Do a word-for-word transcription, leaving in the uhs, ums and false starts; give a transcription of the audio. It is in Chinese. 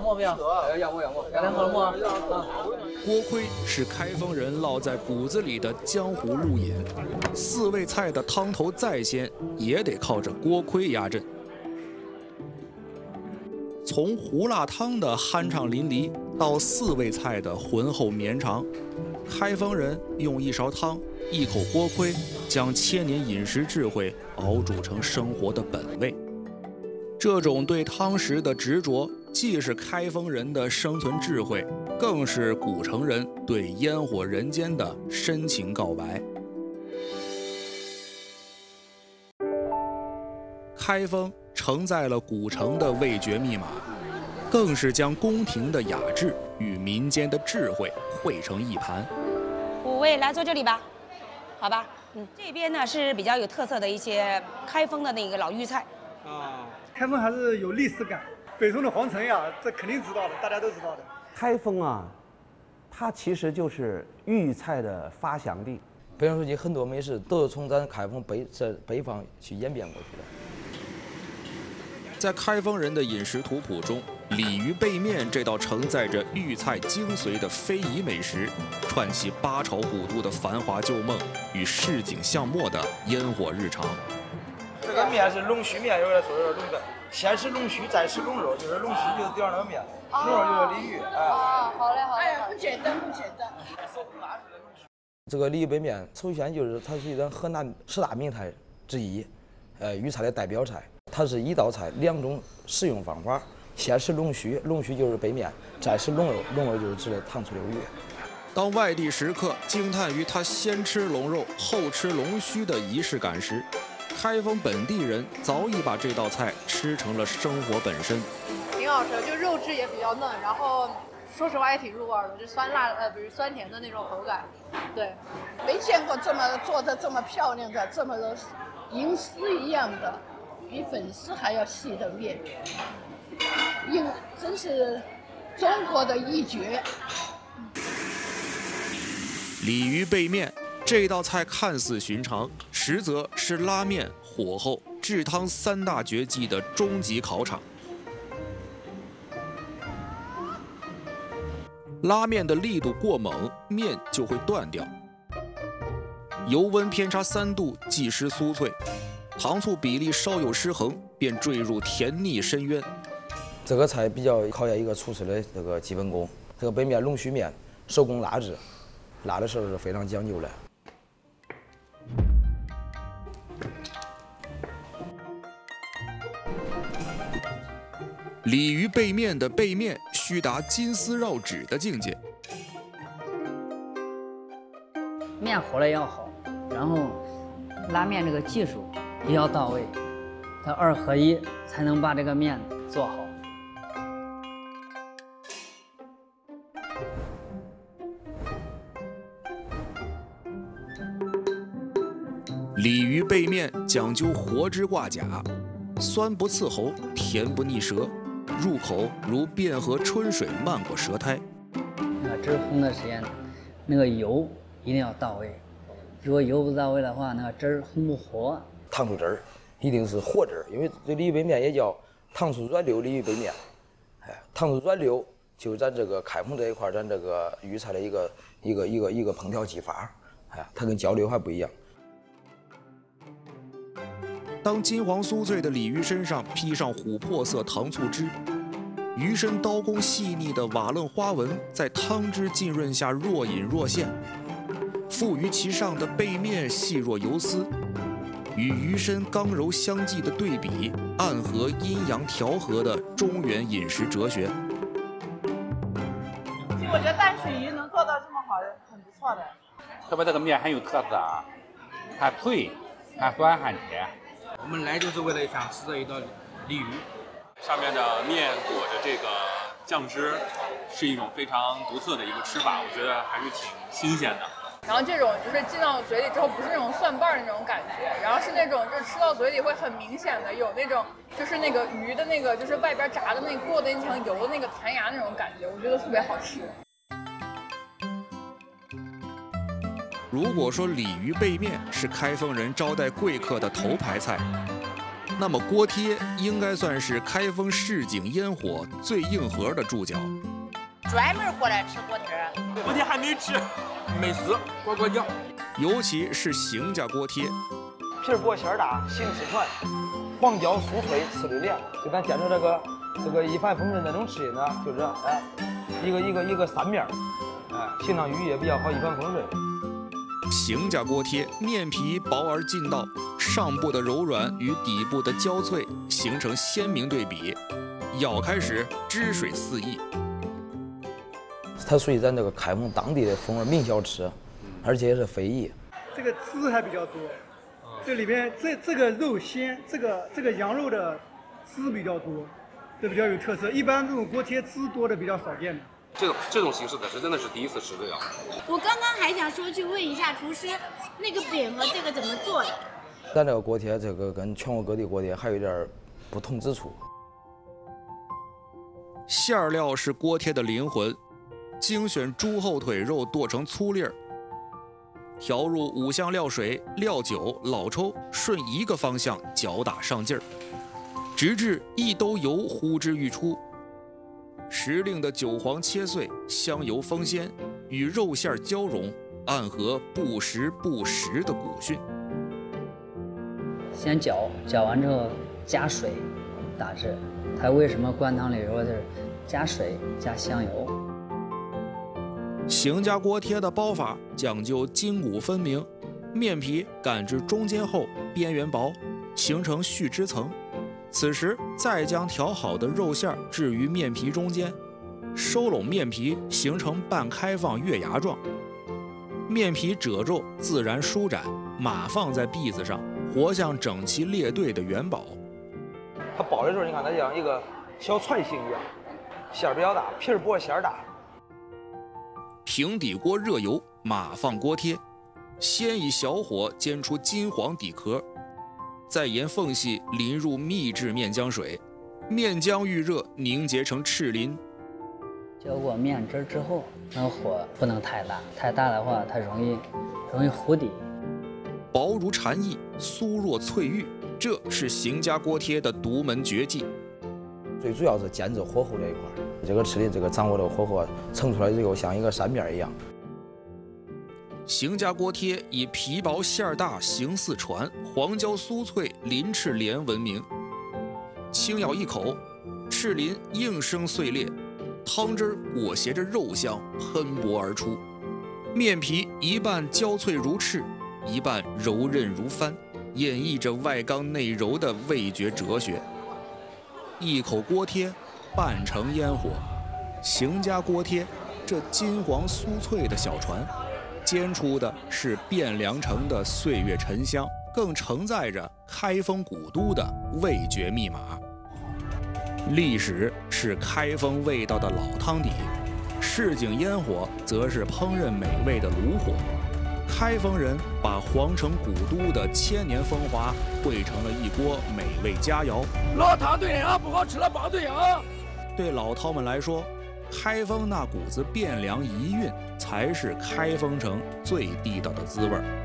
仰慕不要？ 仰慕仰慕， 来口沫啊！ 锅盔是开封人烙在骨子里的江湖路饮，四味菜的汤头再鲜，也得靠着锅盔压阵。从胡辣汤的酣畅淋漓到四味菜的浑厚绵长，开封人用一勺汤、一口锅盔，将千年饮食智慧熬煮成生活的本味。这种对汤食的执着，既是开封人的生存智慧，更是古城人对烟火人间的深情告白。开封承载了古城的味觉密码，更是将宫廷的雅致与民间的智慧汇成一盘。 五位来坐这里吧，好吧？嗯，这边呢是比较有特色的一些开封的那个老豫菜。 啊，开封还是有历史感。北宋的皇城呀，这肯定知道的，大家都知道的。 开封啊，它其实就是豫菜的发祥地。 北上书记很多美食都是从咱开封北这北方去演变过去的。 在开封人的饮食图谱中，鲤鱼背面这道承载着豫菜精髓的非遗美食，串起八朝古都的繁华旧梦与市井巷陌的烟火日常。 这个面是龙须面，有点说有点龙的，先吃龙须，再吃龙肉，就是龙须就是第二个面，龙肉就是鲤鱼。哎， 哦，好嘞好嘞，不简单不简单。 这个鲤鱼背面，首先就是它是咱河南十大名菜之一，呃，豫菜的代表菜。它是一道菜两种食用方法，先吃龙须，龙须就是背面，再吃龙肉，龙肉就是指的糖醋溜鱼。 当外地食客惊叹于它先吃龙肉后吃龙须的仪式感时，开封本地人早已把这道菜吃成了生活本身。 挺好吃，就肉质也比较嫩，然后说实话也挺入味的，就酸辣呃，比如酸甜的那种口感。对， 没见过这么做的这么漂亮的，这么银丝一样的。比粉丝还要细的面，应真是中国的一绝。 鲤鱼背面这道菜看似寻常，实则是拉面、火候、制汤三大绝技的终极考场。拉面的力度过猛，面就会断掉；油温偏差三度，即失酥脆。糖醋比例稍有失衡，便坠入甜腻深渊。 这个菜比较考验一个厨师的这个基本功。这个背面龙须面手工拉制，拉的时候是非常讲究的。 鲤鱼背面的背面须达金丝绕指的境界。 面和了要好，然后拉面这个技术也要到位，它二合一才能把这个面做好。 鲤鱼背面讲究活汁挂甲，酸不刺喉，甜不腻舌，入口如汴河春水漫过舌苔。 那个汁烘的时间，那个油一定要到位，如果油不到位的话，那个汁儿烘不活。 糖醋汁儿一定是活汁儿，因为这鲤鱼背面也叫糖醋软溜鲤鱼背面。哎，糖醋软溜就是咱这个开封这一块，咱这个豫菜的一个一个一个一个烹调技法。哎，它跟焦溜还不一样。 当金黄酥脆的鲤鱼身上披上琥珀色糖醋汁，鱼身刀工细腻的瓦楞花纹在汤汁浸润下若隐若现，附于其上的背面细若游丝，与鱼身刚柔相济的对比，暗合阴阳调和的中原饮食哲学。 我觉得淡水鱼能做到这么好，很不错的。 特别这个面很有特色啊，它脆，它酸，还甜。 我们来就是为了想吃这一道鲤鱼， 上面的面裹着这个酱汁，是一种非常独特的一个吃法，我觉得还是挺新鲜的。 然后这种就是进到嘴里之后，不是那种蒜瓣的那种感觉，然后是那种就是吃到嘴里会很明显的有那种就是那个鱼的那个就是外边炸的那过的那层油的那个弹牙那种感觉，我觉得特别好吃。 如果说鲤鱼背面是开封人招待贵客的头牌菜， 那么锅贴应该算是开封市井烟火最硬核的注脚。 专门过来吃锅贴， 锅贴还没吃，美食呱呱叫。 尤其是邢家锅贴， 皮儿薄馅儿大，形吃传，黄焦酥脆，吃的凉。就咱见着这个这个一帆风顺那种吃呢，就这哎，一个一个一个三面，哎，相当于也比较好，一帆风顺。 邢家锅贴面皮薄而劲道，上部的柔软与底部的焦脆形成鲜明对比，咬开时汁水四溢。 它属于咱这个开封当地的风味名小吃，而且也是非遗。 这个汁还比较多，这里边这这个肉鲜，这个这个羊肉的汁比较多，这比较有特色。一般这种锅贴汁多的比较少见的。 这种这种形式的是真的是第一次吃这样。 我刚刚还想说去问一下厨师，那个饼和这个怎么做的？ 咱这个锅贴，这个跟全国各地锅贴还有一点不同之处。 馅料是锅贴的灵魂，精选猪后腿肉剁成粗粒儿，调入五香料水、料酒、老抽，顺一个方向搅打上劲儿，直至一兜油呼之欲出。时令的韭黄切碎，香油封鲜，与肉馅交融，暗合不时不食的古训。 先搅，搅完之后加水打制。它为什么灌汤里说就是加水加香油？ 邢家锅贴的包法讲究筋骨分明，面皮擀至中间后，边缘薄，形成絮汁层。此时再将调好的肉馅置于面皮中间，收拢面皮，形成半开放月牙状。面皮褶皱自然舒展，码放在篦子上，活像整齐列队的元宝。 它包的时候，你看它像一个小船形一样，馅儿比较大，皮儿薄馅儿大。 平底锅热油，码放锅贴，先以小火煎出金黄底壳，再沿缝隙淋入秘制面浆水，面浆遇热凝结成赤鳞。 浇过面汁之后，那火不能太大，太大的话它容易容易糊底。 薄如蝉翼，酥若翠玉，这是邢家锅贴的独门绝技。 最主要是煎制火候这一块，这个吃的这个掌握这个火候，盛出来之后像一个扇面一样。 邢家锅贴以皮薄馅大、形似船、黄焦酥脆、鳞翅连闻名。轻咬一口，翅鳞应声碎裂，汤汁裹挟着肉香喷薄而出。面皮一半焦脆如翅，一半柔韧如帆，演绎着外刚内柔的味觉哲学。一口锅贴，半成烟火。邢家锅贴，这金黄酥脆的小船，煎出的是汴梁城的岁月沉香，更承载着开封古都的味觉密码。历史是开封味道的老汤底，市井烟火则是烹饪美味的炉火。开封人把皇城古都的千年风华汇成了一锅美味佳肴。 老汤对人啊，不好吃了帮对啊。 对老饕们来说，开封那股子汴梁遗韵才是开封城最地道的滋味儿。